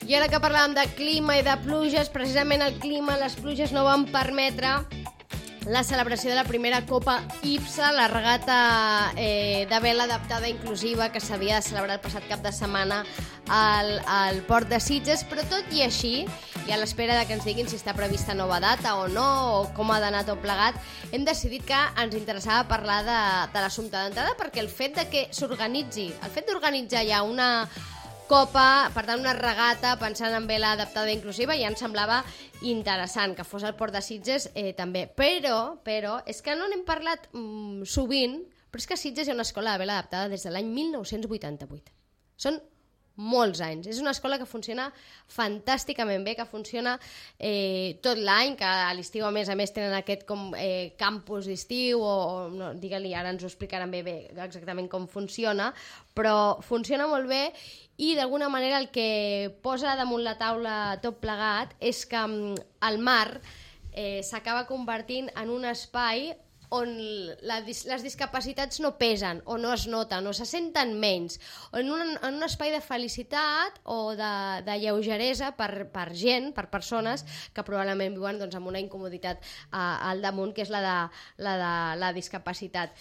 I ara que parlàvem de clima i de pluges, precisament el clima, les pluges no van permetre la celebració de la primera Copa IPSA, la regata de vela adaptada inclusiva que s'havia de celebrar el passat cap de setmana al Port de Sitges, però tot i així, i a l'espera de que ens diguin si està prevista nova data o no, o com ha d'anar tot plegat, hem decidit que ens interessava parlar de l'assumpte d'entrada, perquè el fet de que s'organitzi, el fet d'organitzar ja una copa, per tant una regata pensant en vela adaptada inclusiva, ja ens semblava interessant que fos al Port de Sitges també, però és que no n'hem parlat sovint, però és que a Sitges hi ha una escola de vela adaptada des de l'any 1988. Són molts anys. És una escola que funciona fantàsticament bé, que funciona tot l'any, que a l'estiu a més tenen aquest campus d'estiu, o no, digue-li, ara ens ho explicaran bé exactament com funciona, però funciona molt bé i d'alguna manera el que posa damunt la taula tot plegat és que el mar s'acaba convertint en un espai on les discapacitats no pesen, o no es noten, o se senten menys, o en un espai de felicitat o de lleugeresa per gent, per persones que probablement viuen amb una incomoditat al damunt, que és la de la discapacitat.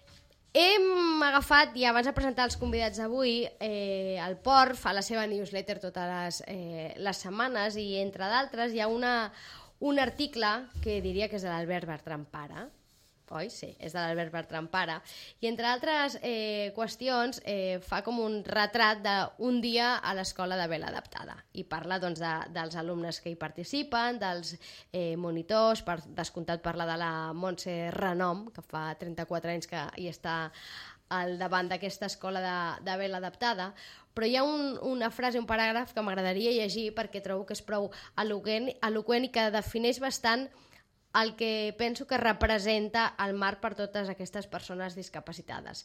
Hem agafat, i abans de presentar els convidats d'avui, el Port fa la seva newsletter totes les setmanes, i entre d'altres hi ha un article que diria que és de l'Albert Bertran Pare, oi? Sí, és de l'Albert Bertran Pare, i entre altres qüestions fa com un retrat d'un dia a l'escola de vela adaptada, i parla dels alumnes que hi participen, dels monitors, per descomptat parla de la Montse Renom, que fa 34 anys que hi està al davant d'aquesta escola de vela adaptada, però hi ha una frase, un paràgraf que m'agradaria llegir perquè trobo que és prou eloqüent i que defineix bastant el que penso que representa el mar per totes aquestes persones discapacitades.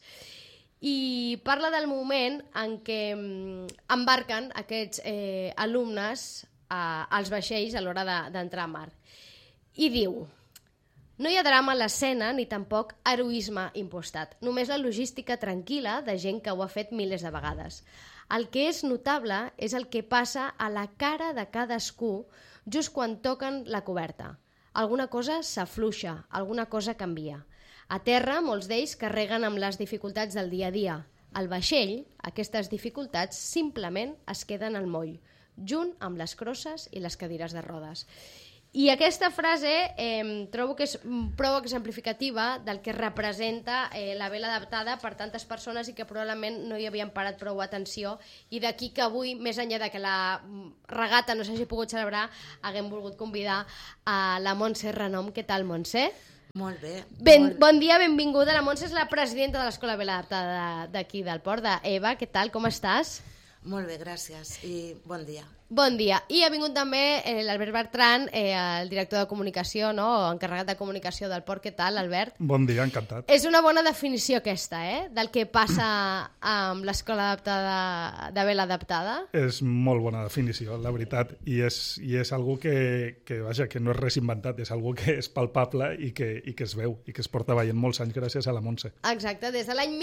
I parla del moment en què embarquen aquests alumnes als vaixells a l'hora d'entrar a mar. I diu: no hi ha drama a l'escena ni tampoc heroisme impostat, només la logística tranquil·la de gent que ho ha fet milers de vegades. El que és notable és el que passa a la cara de cadascú just quan toquen la coberta. Alguna cosa s'afluixa, alguna cosa canvia. A terra, molts d'ells carreguen amb les dificultats del dia a dia. Al vaixell, aquestes dificultats simplement es queden al moll, junt amb les crosses i les cadires de rodes. I aquesta frase trobo que és prou exemplificativa del que representa la vela adaptada per tantes persones i que probablement no hi havien parat prou atenció, i d'aquí que avui, més enllà de que la regata no s'hagi pogut celebrar, haguem volgut convidar a la Montse Renom. Què tal, Montse? Molt bé. Bon dia, benvinguda. La Montse és la presidenta de l'Escola Vela Adaptada d'aquí del Port, d'EVA. Què tal, com estàs? Molt bé, gràcies, i bon dia. Bon dia. I ha vingut també l'Albert Bertran, el director de comunicació, encarregat de comunicació del Port. Què tal, Albert? Bon dia, encantat. És una bona definició aquesta, del que passa amb l'Escola Adaptada de Vela Adaptada. És molt bona definició, la veritat, i és algo que no és res inventat, és algo que és palpable i que es veu, i que es porta veient molts anys gràcies a la Montse. Exacte, des de l'any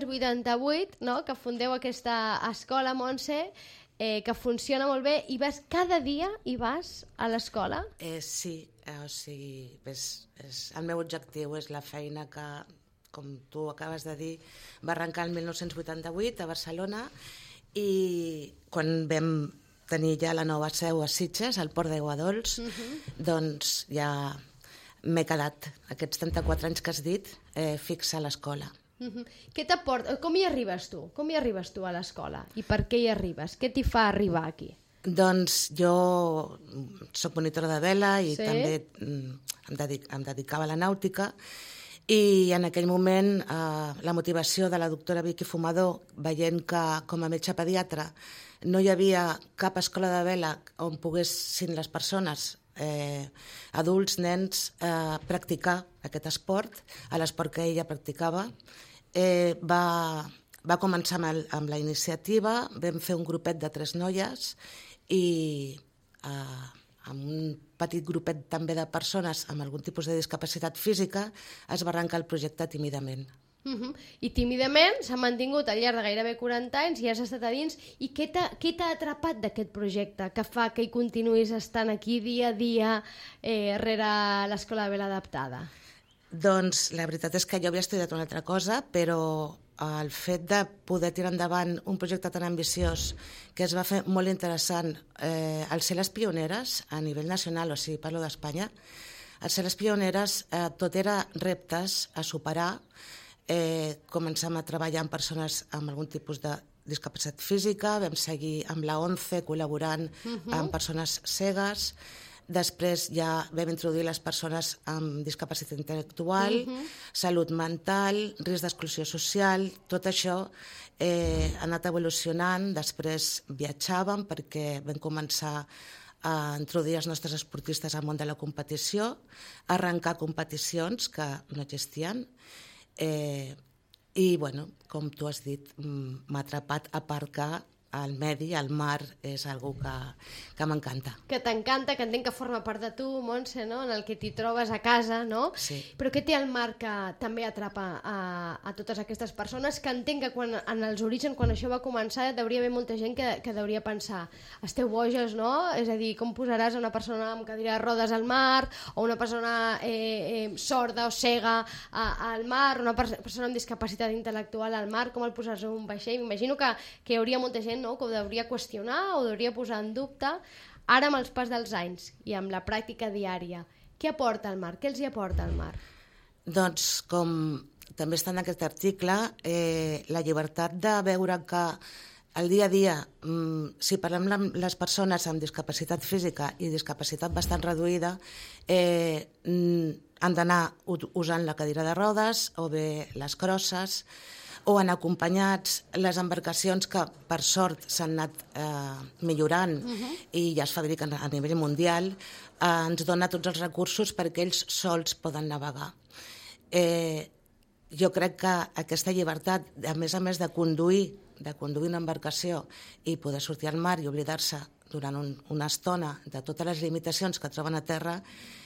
1988, que fundeu aquesta escola, Montse, que funciona molt bé, i cada dia a l'escola? Sí, o sigui, el meu objectiu és la feina que, com tu acabes de dir, va arrencar el 1988 a Barcelona, i quan vam tenir ja la nova seu a Sitges, al Port d'Aigua Dols, doncs ja m'he quedat, aquests 34 anys que has dit, fixa a l'escola. Què t'aporta? Com hi arribes tu? Com hi arribes tu a l'escola? I per què hi arribes? Què t'hi fa arribar aquí? Doncs jo soc monitora de vela i també em dedicava a la nàutica, i en aquell moment la motivació de la doctora Vicky Fumador, veient que com a metge pediatra no hi havia cap escola de vela on poguessin les persones, adults, nens, practicar aquest esport, a l'esport que ella practicava, va començar amb la iniciativa. Vam fer un grupet de 3 noies i amb un petit grupet també de persones amb algun tipus de discapacitat física es va arrencar el projecte tímidament. I tímidament s'ha mantingut al llarg de gairebé 40 anys i has estat a dins. I què t'ha atrapat d'aquest projecte que fa que hi continuïs estant aquí dia a dia rere l'Escola de Vela Adaptada? Doncs la veritat és que jo havia estudiat una altra cosa, però el fet de poder tirar endavant un projecte tan ambiciós que es va fer molt interessant al ser les pioneres a nivell nacional, o sigui, parlo d'Espanya, al ser les pioneres tot era reptes a superar. Començam a treballar amb persones amb algun tipus de discapacitat física, vam seguir amb la ONCE col·laborant amb persones cegues. Després ja vam introduir les persones amb discapacitat intel·lectual, salut mental, risc d'exclusió social. Tot això ha anat evolucionant. Després viatjàvem perquè vam començar a introduir els nostres esportistes al món de la competició, arrencar competicions que no existien. I, bueno, com tu has dit, m'ha atrapat a part que el medi, el mar, és algo que m'encanta. Que t'encanta, que entenc que forma part de tu, Montse, no? En el que t'hi trobes a casa, no? Sí. Però què té el mar que també atrapa a totes aquestes persones? Que entenc que en els orígens, quan això va començar, hauria haver molta gent que hauria pensar esteu boges, no? És a dir, com posaràs una persona amb cadira de rodes al mar, o una persona sorda o cega al mar, una persona amb discapacitat intel·lectual al mar, com el posaràs en un vaixell? M'imagino que hi hauria molta gent, no?, que ho hauria qüestionar o ho hauria posar en dubte. Ara, amb els pas dels anys i amb la pràctica diària, què aporta el mar? Què els hi aporta el mar? Doncs, com també està en aquest article, la llibertat de veure que el dia a dia, si parlem amb les persones amb discapacitat física i discapacitat bastant reduïda, han d'anar usant la cadira de rodes o bé les crosses, o han acompanyats les embarcacions que, per sort, s'han anat millorant i ja es fabriquen a nivell mundial, ens dona tots els recursos perquè ells sols poden navegar. Jo crec que aquesta llibertat, a més de conduir una embarcació i poder sortir al mar i oblidar-se durant una estona de totes les limitacions que troben a terra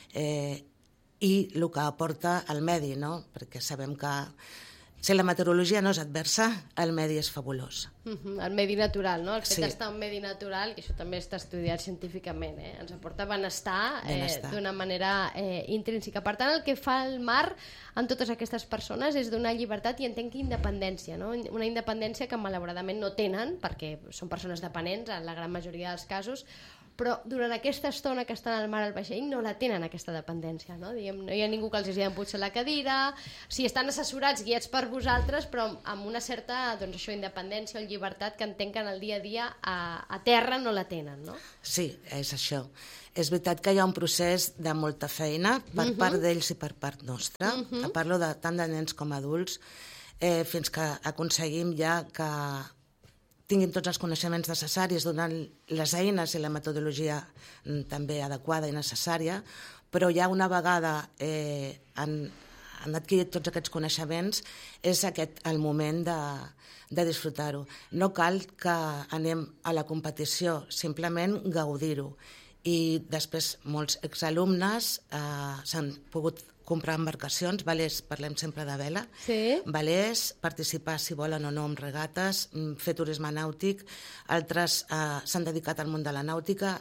i el que aporta el medi, no? Perquè sabem que si la meteorologia no és adversa, el medi és fabulós. El medi natural, no? El fet d'estar en medi natural, que això també està estudiat científicament, ens aporta benestar d'una manera intrínseca. Per tant, el que fa el mar amb totes aquestes persones és donar llibertat i entenc que independència, no? Una independència que malauradament no tenen, perquè són persones dependents en la gran majoria dels casos, però durant aquesta estona que estan al mar al vaixell no la tenen, aquesta dependència, no? Diguem, no hi ha ningú que els hagi d'emputxar la cadira, si estan assessorats, guiats per vosaltres, però amb una certa, doncs això, independència o llibertat que entenc que en el dia a dia a terra no la tenen, no? Sí, és això. És veritat que hi ha un procés de molta feina per part d'ells i per part nostra. Parlo tant de nens com adults, fins que aconseguim ja que tinguin tots els coneixements necessaris, donant les eines i la metodologia també adequada i necessària, però ja una vegada han adquirit tots aquests coneixements, és aquest el moment de disfrutar-ho. No cal que anem a la competició, simplement gaudir-ho. I després molts exalumnes s'han pogut comprar embarcacions, velers, parlem sempre de vela, velers, participar si volen o no en regates, fer turisme nàutic, altres s'han dedicat al món de la nàutica,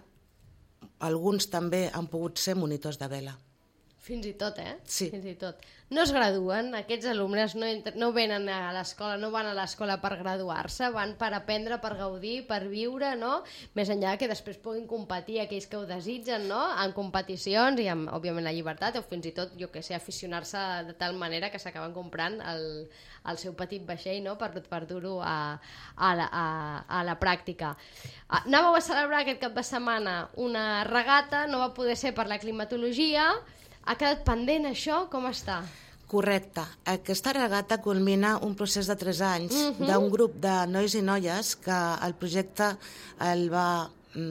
alguns també han pogut ser monitors de vela. Fins i tot, Sí. Fins i tot. No es graduen, aquests alumnes no venen a l'escola, no van a l'escola per graduar-se, van per aprendre, per gaudir, per viure, no? Més enllà que després puguin competir aquells que ho desitgen, no? En competicions i amb, òbviament, la llibertat, o fins i tot, jo que sé, aficionar-se de tal manera que s'acaben comprant el seu petit vaixell, no? Per dur-ho a la pràctica. Anàveu a celebrar aquest cap de setmana una regata, no va poder ser per la climatologia. Ha quedat pendent això? Com està? Correcte. Aquesta regata culmina un procés de 3 anys d'un grup de nois i noies que el projecte el va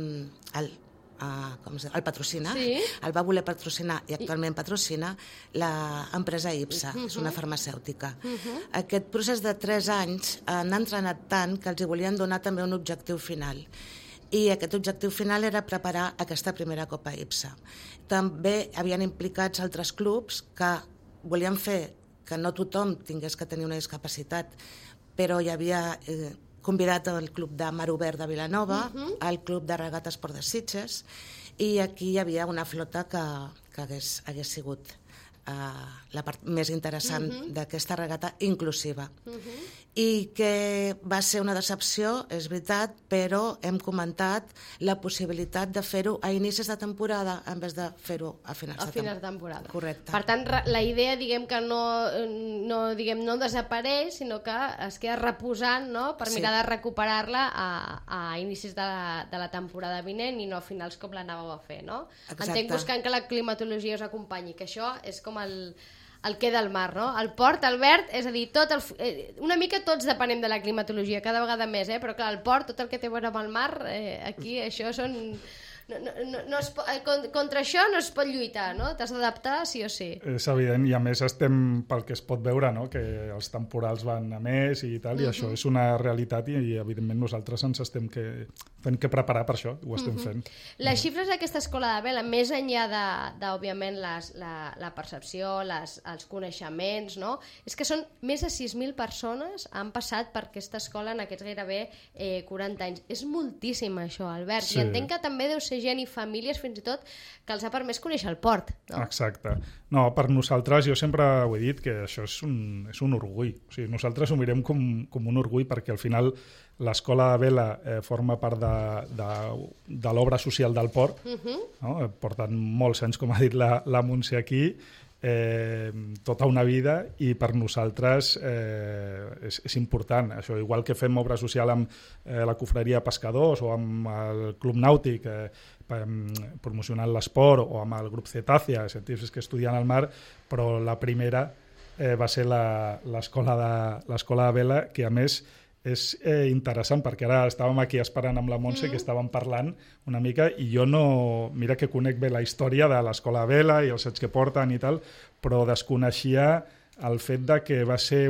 patrocinar, el va voler patrocinar i actualment patrocina l'empresa IPSA, és una farmacèutica. Aquest procés de 3 anys han entrenat tant que els hi volien donar també un objectiu final. I aquest objectiu final era preparar aquesta primera Copa IPSA. També havien implicats altres clubs que volien fer que no tothom tingués que tenir una discapacitat, però hi havia convidat el Club de Mar Obert de Vilanova, el Club de Regata Esport de Sitges, i aquí hi havia una flota que hagués sigut la part més interessant d'aquesta regata inclusiva. I que va ser una decepció, és veritat, però hem comentat la possibilitat de fer-ho a inicis de temporada en vez de fer-ho a finals de temporada. Correcte. Per tant, la idea, diguem que no desapareix, sinó que es queda reposant, no?, per mirar de recuperar-la a inicis de la temporada vinent i no a finals com l'anàveu a fer, no? Exacte. Entenc buscant que la climatologia us acompanyi, que això és com el què del mar, no? El port, Albert, és a dir, una mica tots depenem de la climatologia, cada vegada més, però clar, el port, tot el que té a veure amb el mar, aquí això són... contra això no es pot lluitar, no? T'has d'adaptar sí o sí. És evident, i a més estem, pel que es pot veure, no?, que els temporals van a més i tal, i això és una realitat i evidentment nosaltres ens estem fent que preparar per això, ho estem fent. Les xifres d'aquesta escola de vela, més enllà òbviament la percepció, els coneixements, no?, és que són més de 6.000 persones han passat per aquesta escola en aquests gairebé 40 anys. És moltíssim això, Albert, i entenc que també deu ser gent i famílies fins i tot que els ha permès conèixer el port, no? Exacte. No, per nosaltres, jo sempre ho he dit, que això és un orgull. O sigui, nosaltres ho mirem com un orgull perquè al final l'escola de vela forma part de l'obra social del port, no? Porten molts anys, com ha dit la Montse aquí, tota una vida, i per nosaltres és important això, igual que fem obra social amb la Cofreria de Pescadors o amb el Club Nàutic promocionant l'esport, o amb el grup Cetàcia, científics que estudien al mar, però la primera va ser l'escola de vela, que a més és interessant, perquè ara estàvem aquí esperant amb la Montse, que estàvem parlant una mica, i jo mira que conec bé la història de l'escola de vela i els anys que porten i tal, però desconeixia el fet de que va ser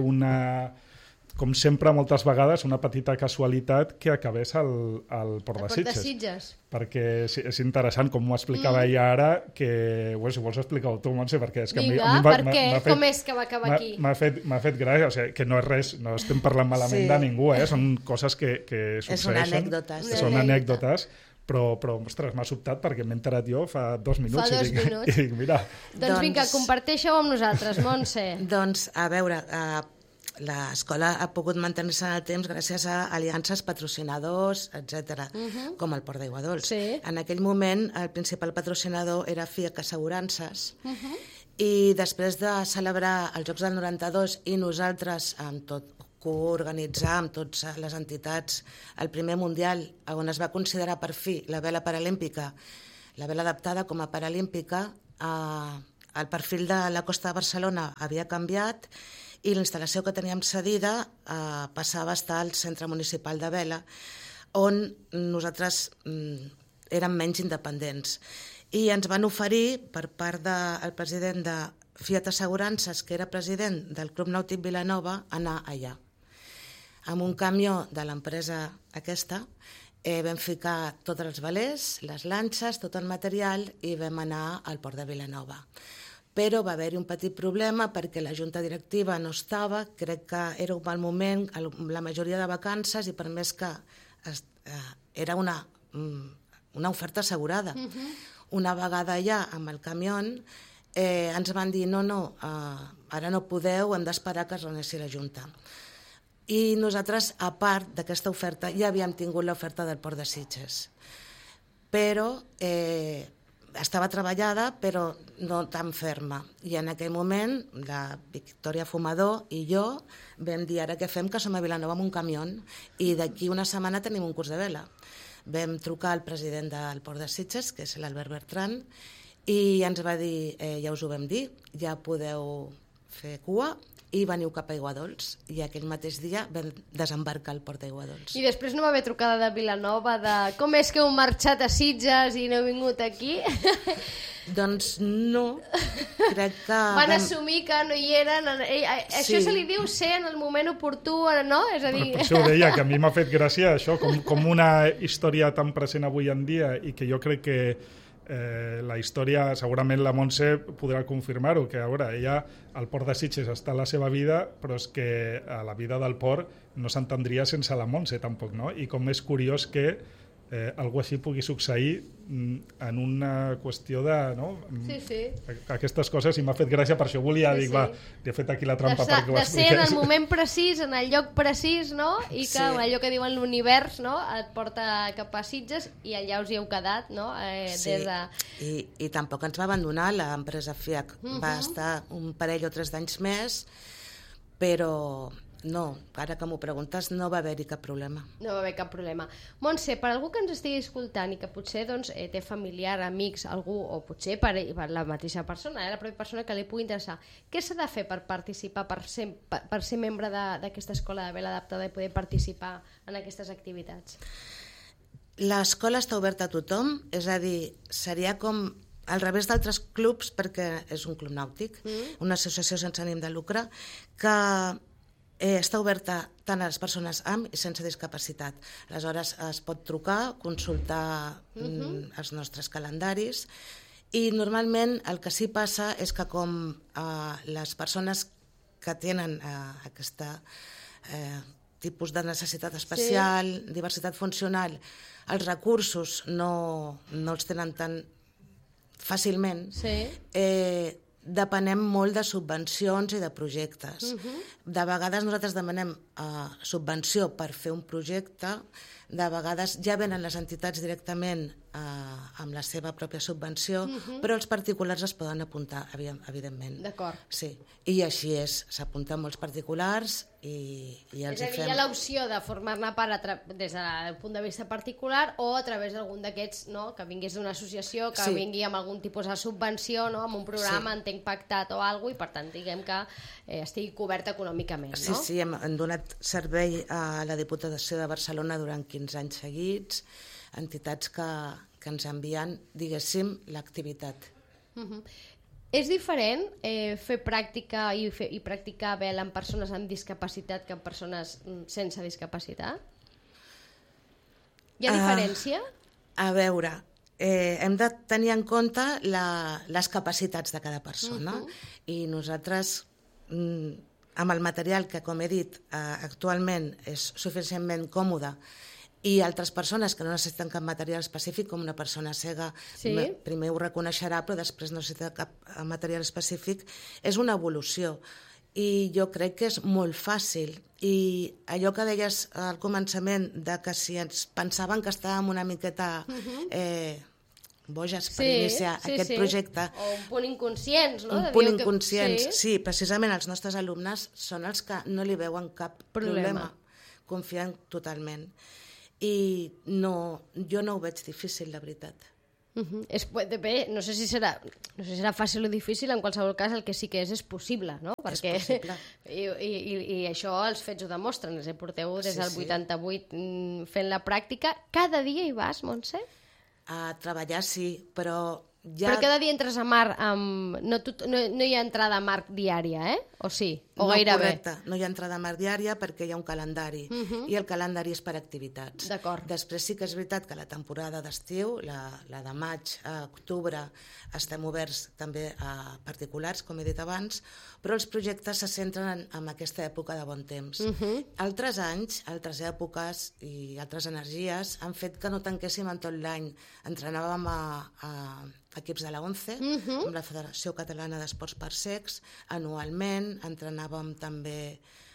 com sempre moltes vegades, una petita casualitat que acabés al Port de Sitges. Perquè és interessant, com m'ho explicava ella ara, que si vols explicar-ho tu, Montse, perquè és que com és que va acabar aquí? M'ha fet gràcia, o sigui, que no és res, no estem parlant malament de ningú, són coses que succeeixen. Són anècdotes. Però ostres, m'ha sobtat perquè m'he enterat jo fa 2 minuts. Fa 2 minuts. I dic, mira... Doncs vinga, comparteixeu amb nosaltres, Montse. Doncs, a veure... L'escola ha pogut mantenir-se en el temps gràcies a aliances, patrocinadors, etc., com el Port d'Aiguadols. En aquell moment, el principal patrocinador era FIAC Assegurances, i després de celebrar els Jocs del 92 i nosaltres coorganitzar amb totes les entitats el primer Mundial, on es va considerar per fi la vela paralímpica, la vela adaptada com a paralímpica, el perfil de la costa de Barcelona havia canviat, i la instal·lació que teníem cedida passava a estar al Centre Municipal de Vela, on nosaltres érem menys independents. I ens van oferir, per part del president de Fiat Assegurances, que era president del Club Nàutic Vilanova, anar allà. Amb un camió de l'empresa aquesta vam ficar tots els velers, les lanxes, tot el material, i vam anar al Port de Vilanova. Però va haver-hi un petit problema perquè la junta directiva no estava, crec que era un mal moment, la majoria de vacances, i per més que era una oferta assegurada. Una vegada allà amb el camió ens van dir no, ara no podeu, hem d'esperar que es reuneixi la junta. I nosaltres, a part d'aquesta oferta, ja havíem tingut l'oferta del Port de Sitges. Però estava treballada, però no tan ferma. I en aquell moment, la Victòria Fumador i jo vam dir, ara què fem, que som a Vilanova amb un camió, i d'aquí una setmana tenim un curs de vela. Vam trucar al president del Port de Sitges, que és l'Albert Bertran, i ens va dir, ja us ho vam dir, ja podeu fer cua, i veniu cap a Aiguadols, i aquell mateix dia vam desembarcar al Port d'Aiguadols. I després no va haver trucada de Vilanova de com és que heu marxat a Sitges i no heu vingut aquí? Doncs no, crec que... Van assumir que no hi eren... Això se li diu ser en el moment oportú, no? És a dir... Per això ho deia, que a mi m'ha fet gràcia això, com una història tan present avui en dia, i que jo crec que la història, segurament la Montse podrà confirmar-ho, que a veure, ella al Port de Sitges està a la seva vida, però és que a la vida del port no s'entendria sense la Montse tampoc, no? I com és curiós que algo així pugui succeir en una qüestió de... No? Aquestes coses, i m'ha fet gràcia, per això volia dir, va, t'he fet aquí la trampa perquè ho expliqués. De ser en el moment precís, en el lloc precís, no? I que allò que diuen l'univers, no? Et porta cap a Sitges i allà us hi heu quedat, no? Sí, i tampoc ens va abandonar l'empresa FIAC. Va estar un parell o 3 d'anys més, però... No, ara que m'ho preguntes, no va haver-hi cap problema. No va haver cap problema. Montse, per algú que ens estigui escoltant i que potser té familiar, amics, algú, o potser per la mateixa persona, la propia persona que li pugui interessar, què s'ha de fer per participar, per ser membre d'aquesta escola de vela adaptada i poder participar en aquestes activitats? L'escola està oberta a tothom, és a dir, seria com al revés d'altres clubs, perquè és un club nàutic, una associació sense ànim de lucre, que està oberta tant a les persones amb i sense discapacitat. Aleshores es pot trucar, consultar els nostres calendaris, i normalment el que sí passa és que com les persones que tenen aquest tipus de necessitat especial, diversitat funcional, els recursos no els tenen tan fàcilment, depenem molt de subvencions i de projectes. De vegades nosaltres demanem subvenció per fer un projecte, de vegades ja venen les entitats directament amb la seva pròpia subvenció, però els particulars es poden apuntar, evidentment. D'acord. Sí, i així és, s'apunten molts particulars i els hi fem... Hi ha l'opció de formar-ne part des del punt de vista particular o a través d'algun d'aquests, que vingués d'una associació, que vingui amb algun tipus de subvenció, amb un programa, entenc, pactat o alguna cosa, i per tant, diguem que estigui cobert econòmicament. Sí, hem donat servei a la Diputació de Barcelona durant 15 anys seguits, entitats que ens envien, diguéssim, l'activitat. És diferent fer pràctica i practicar vela amb persones amb discapacitat que amb persones sense discapacitat? Hi ha diferència? A veure, hem de tenir en compte les capacitats de cada persona, i nosaltres, amb el material que, com he dit, actualment és suficientment còmode, i altres persones que no necessiten cap material específic, com una persona cega, primer ho reconeixerà, però després no necessita cap material específic, és una evolució. I jo crec que és molt fàcil. I allò que deies al començament, de que si ens pensaven que estàvem una miqueta boges per iniciar aquest projecte... O un punt inconscients, no? Un punt inconscients, sí, precisament els nostres alumnes són els que no li veuen cap problema. Confien totalment. I jo no ho veig difícil, la veritat. Bé, no sé si serà fàcil o difícil, en qualsevol cas el que sí que és possible, no? És possible. I això els fets ho demostren, porteu des del 88 fent la pràctica. Cada dia hi vas, Montse? A treballar sí, però... Però cada dia entres a mar amb... No hi ha entrada a mar diària, o sí? O gairebé? No, correcte, no hi ha entrada a mar diària perquè hi ha un calendari, i el calendari és per activitats. D'acord. Després sí que és veritat que la temporada d'estiu, la de maig a octubre, estem oberts també a particulars, com he dit abans, però els projectes se centren en aquesta època de bon temps. Altres anys, altres èpoques i altres energies han fet que no tanquéssim en tot l'any. Entrenàvem a equips de la ONCE, amb la Federació Catalana d'Esports per Cecs, anualment. Entrenàvem també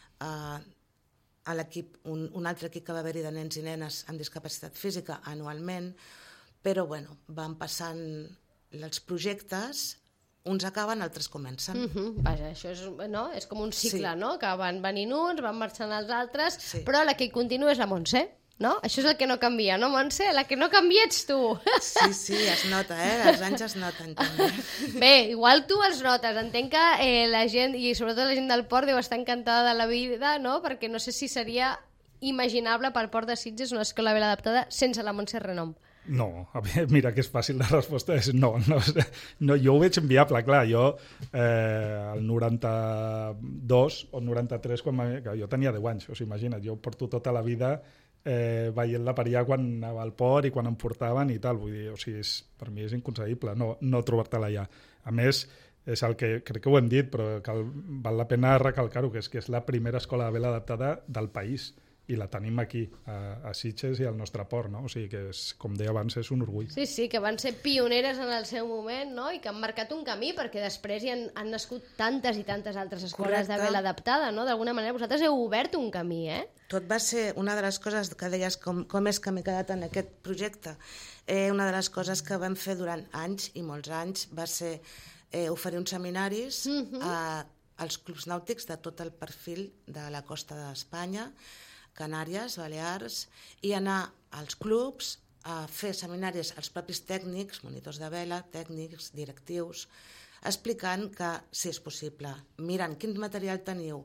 a l'equip, un altre equip que va haver-hi de nens i nenes amb discapacitat física, anualment, però bueno, van passant els projectes, uns acaben, altres comencen. Vaja, això és com un cicle, no? Que van venint uns, van marxant els altres, però la que hi continua és la Montse. No? Això és el que no canvia, no, Montse? La que no canvia ets tu. Sí, es nota, els anys es noten també. Bé, igual tu els notes. Entenc que la gent, i sobretot la gent del port, deu estar encantada de la vida, no? Perquè no sé si seria imaginable pel Port de Sitges una escola vela adaptada sense la Montse Renom. No, a veure, mira que és fàcil, la resposta és no, jo ho veig inviable, clar, jo el 92 o 93, jo tenia 10 anys, imagina't, jo porto tota la vida veient-la per allà quan anava al port i quan em portaven i tal. Vull dir, o sigui, per mi és inconcebible no trobar-te-la allà. A més, és el que crec que ho hem dit, però val la pena recalcar-ho, que és la primera escola de vela adaptada del país, i la tenim aquí, a Sitges i al nostre port, no? O sigui que, com deia abans, és un orgull. Sí, que van ser pioneres en el seu moment, no? I que han marcat un camí, perquè després hi han nascut tantes i tantes altres escoles de vela adaptada, no? D'alguna manera vosaltres heu obert un camí, eh? Tot va ser una de les coses que deies, com és que m'he quedat en aquest projecte. Una de les coses que vam fer durant anys i molts anys va ser oferir uns seminaris als clubs nàutics de tot el perfil de la costa d'Espanya, Canàries, Balears, i anar als clubs a fer seminaris als propis tècnics, monitors de vela, tècnics, directius, explicant que sí, és possible, mirant quin material teniu,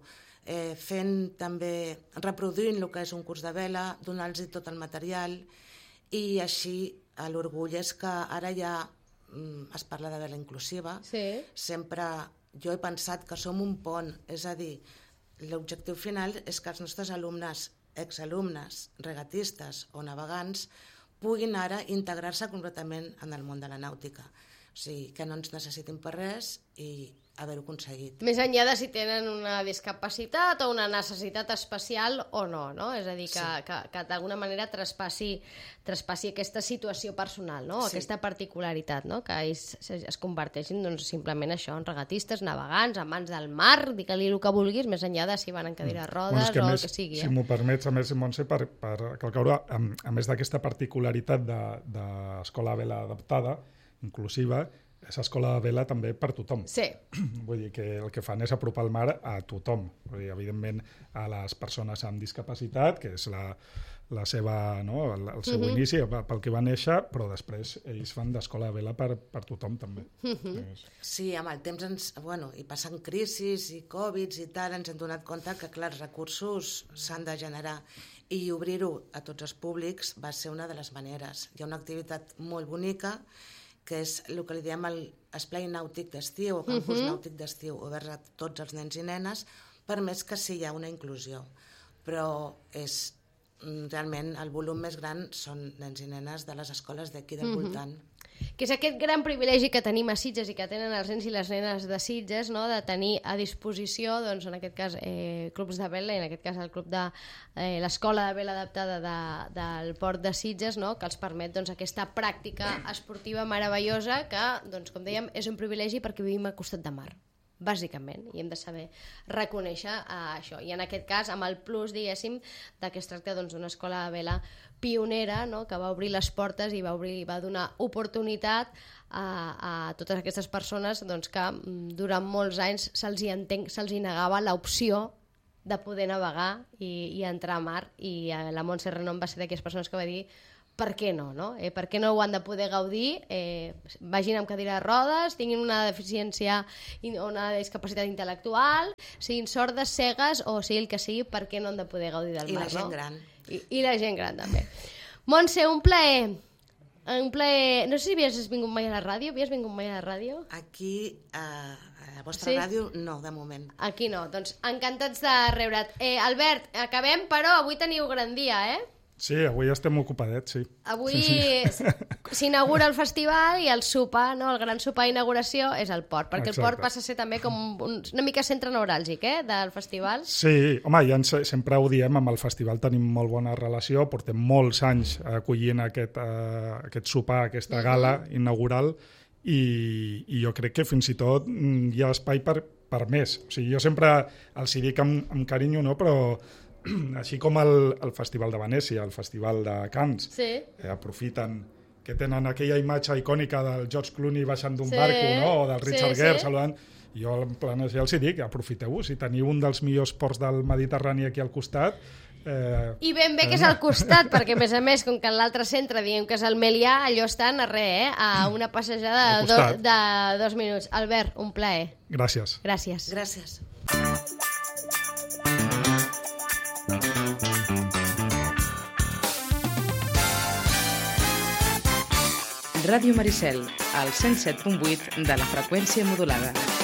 fent també, reproduint el que és un curs de vela, donar-los tot el material, i així l'orgull és que ara ja es parla de vela inclusiva. Sempre jo he pensat que som un pont, és a dir, l'objectiu final és que els nostres alumnes, exalumnes, regatistes o navegants puguin ara integrar-se completament en el món de la nàutica. O sigui, que no ens necessitin per res i haver-ho aconseguit. Més enllà de si tenen una discapacitat o una necessitat especial o no, no? És a dir, que d'alguna manera traspassi aquesta situació personal, no? Aquesta particularitat, no? Que ells es converteixin simplement això, en regatistes, navegants, amants del mar, digue-li el que vulguis, més enllà de si van en cadira de rodes o el que sigui. Si m'ho permets, a més, Montse, per calcar-ho, a més d'aquesta particularitat d'escola vela adaptada, inclusiva, és escola de vela també per tothom. Sí. Vull dir que el que fan és apropar el mar a tothom. Vull dir, evidentment, a les persones amb discapacitat, que és la seva, no? el seu inici, pel que va néixer, però després ells fan d'escola de vela per tothom també. Sí, amb el temps i passant crisis i Covids i tal, ens hem donat compte que, clar, els recursos s'han de generar i obrir-ho a tots els públics va ser una de les maneres. Hi ha una activitat molt bonica que és el que li diem l'esplai nàutic d'estiu o campus nàutic d'estiu, obert a tots els nens i nenes, per més que sí hi ha una inclusió. Però realment el volum més gran són nens i nenes de les escoles d'aquí del voltant. Que és aquest gran privilegi que tenim a Sitges i que tenen els nens i les nenes de Sitges, no? De tenir a disposició, doncs, en aquest cas, clubs de vela, i en aquest cas el club de l'escola de vela adaptada del port de Sitges, no? Que els permet aquesta pràctica esportiva meravellosa que, doncs, com dèiem, és un privilegi perquè vivim al costat de mar, bàsicament, i hem de saber reconèixer això. I en aquest cas, amb el plus, diguéssim, que es tracta d'una escola de vela pionera, no? Que va obrir les portes i va donar oportunitat a totes aquestes persones que durant molts anys se'ls negava l'opció de poder navegar i entrar a mar, i la Montse Renom va ser d'aquelles persones que va dir per què no, no? Per què no ho han de poder gaudir? Vagin amb cadira de rodes, tinguin una deficiència o una discapacitat intel·lectual, siguin sordes, cegues o sigui el que sigui, per què no han de poder gaudir del mar, no? I la gent gran. I la gent gran, també. Montse, un plaer. No sé si havies vingut mai a la ràdio. Havies vingut mai a la ràdio? Aquí, a la vostra ràdio, no, de moment. Aquí no. Doncs encantats de reure't. Albert, acabem, però avui teniu gran dia, eh? Sí, avui estem ocupadets, sí. Avui s'inaugura el festival i el sopar, no? El gran sopar d'inauguració és al port, perquè el port passa a ser també com una mica centre neuràlgic, del festival. Sí, home, ja sempre ho diem, amb el festival tenim molt bona relació, portem molts anys acollint aquest sopar, aquesta gala inaugural, i jo crec que fins i tot hi ha espai per més. O sigui, jo sempre els hi dic amb carinyo, no? Però així com el Festival de Venècia, el Festival de Cannes, aprofiten que tenen aquella imatge icònica del George Clooney baixant d'un barco, no? O del Richard Gere saludant. Jo en plan ja els dic, aprofiteu-ho, si teniu un dels millors ports del Mediterrani aquí al costat. I ben bé que és al costat, perquè a més, com que en l'altre centre diem que és el Melià, allò estan a res, a una passejada de 2 minuts. Albert, un plaer. Gràcies. Gràcies. Ràdio Maricel, al 107.8 de la freqüència modulada.